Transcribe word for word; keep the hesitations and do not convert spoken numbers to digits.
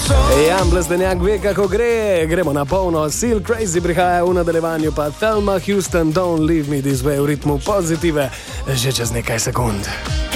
Jan Blazdenjak ve, kako gre, gremo na polno. Seal Crazy prihaja v nadaljevanju, pa Thelma Houston, Don't Leave Me This Way v ritmu pozitive že čez nekaj sekund.